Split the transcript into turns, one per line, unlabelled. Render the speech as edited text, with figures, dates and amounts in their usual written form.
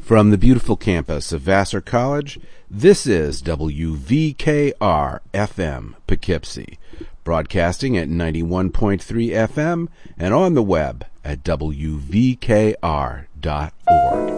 From the beautiful campus of Vassar College, this is WVKR-FM Poughkeepsie, broadcasting at 91.3 FM and on the web at WVKR.org.